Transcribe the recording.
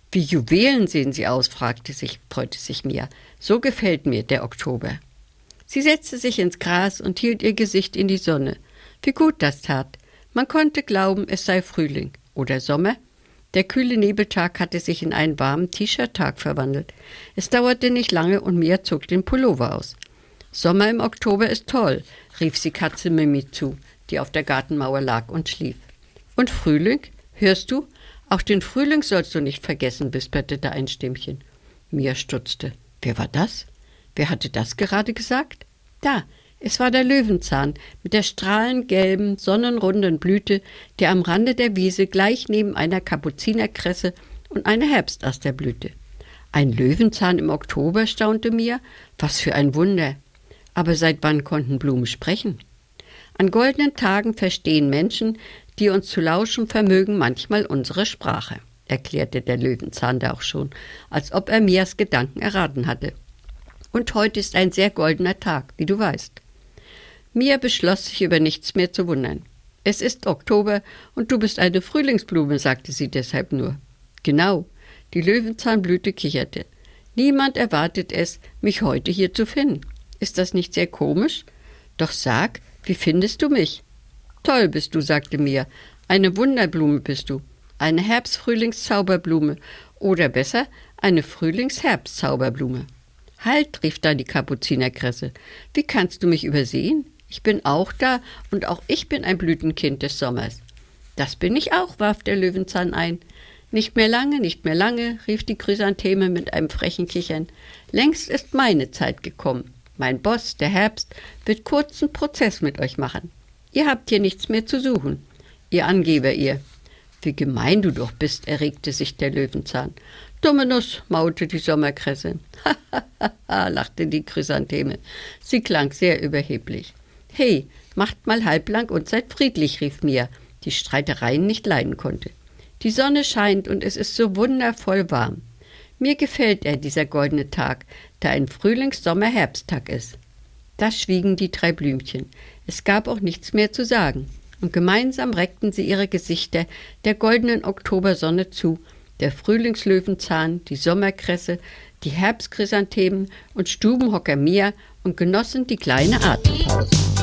Wie Juwelen sehen sie aus, freute sich Mia. So gefällt mir der Oktober. Sie setzte sich ins Gras und hielt ihr Gesicht in die Sonne. Wie gut das tat. Man konnte glauben, es sei Frühling oder Sommer. Der kühle Nebeltag hatte sich in einen warmen T-Shirt-Tag verwandelt. Es dauerte nicht lange und Mia zog den Pullover aus. »Sommer im Oktober ist toll«, rief sie Katze Mimi zu, die auf der Gartenmauer lag und schlief. »Und Frühling? Hörst du? Auch den Frühling sollst du nicht vergessen«, wisperte da ein Stimmchen. Mia stutzte. »Wer war das? Wer hatte das gerade gesagt?« »Da, es war der Löwenzahn mit der strahlend gelben, sonnenrunden Blüte, der am Rande der Wiese gleich neben einer Kapuzinerkresse und einer Herbstaster blühte.« »Ein Löwenzahn im Oktober?«, staunte Mia. »Was für ein Wunder! Aber seit wann konnten Blumen sprechen?« »An goldenen Tagen verstehen Menschen, die uns zu lauschen vermögen, manchmal unsere Sprache«, erklärte der Löwenzahn da auch schon, als ob er Mias Gedanken erraten hatte. »Und heute ist ein sehr goldener Tag, wie du weißt.« Mia beschloss, sich über nichts mehr zu wundern. »Es ist Oktober und du bist eine Frühlingsblume«, sagte sie deshalb nur. »Genau«, die Löwenzahnblüte kicherte. »Niemand erwartet es, mich heute hier zu finden. Ist das nicht sehr komisch? Doch sag, wie findest du mich?« »Toll bist du«, sagte Mia. »Eine Wunderblume bist du. Eine Herbst-Frühlings-Zauberblume. Oder besser, eine Frühlings-Herbst-Zauberblume.« »Halt«, rief da die Kapuzinerkresse. »Wie kannst du mich übersehen? Ich bin auch da und auch ich bin ein Blütenkind des Sommers.« »Das bin ich auch«, warf der Löwenzahn ein. Nicht mehr lange«, rief die Chrysantheme mit einem frechen Kichern. »Längst ist meine Zeit gekommen. Mein Boss, der Herbst, wird kurzen Prozess mit euch machen. Ihr habt hier nichts mehr zu suchen. Ihr Angeber, ihr.« »Wie gemein du doch bist«, erregte sich der Löwenzahn. »Dumme Nuss«, maulte die Sommerkresse. »Ha, lachte die Chrysantheme. Sie klang sehr überheblich. »Hey, macht mal halblang und seid friedlich«, rief Mia, die Streitereien nicht leiden konnte. »Die Sonne scheint und es ist so wundervoll warm. Mir gefällt dieser goldene Tag, da ein Frühlings-Sommer-Herbsttag ist.« Da schwiegen die drei Blümchen. Es gab auch nichts mehr zu sagen. Und gemeinsam reckten sie ihre Gesichter der goldenen Oktobersonne zu, der Frühlingslöwenzahn, die Sommerkresse, die Herbstchrysanthemen und Stubenhocker Mia und genossen die kleine Atempause.